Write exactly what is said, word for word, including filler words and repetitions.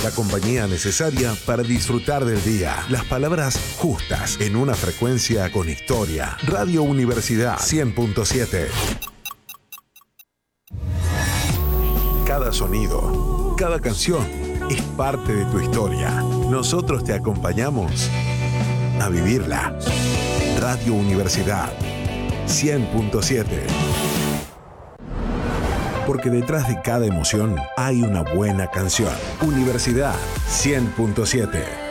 La compañía necesaria para disfrutar del día. Las palabras justas en una frecuencia con historia. Radio Universidad cien punto siete. Cada sonido, cada canción es parte de tu historia. Nosotros te acompañamos a vivirla. Radio Universidad cien punto siete. Porque detrás de cada emoción hay una buena canción. Universidad cien punto siete.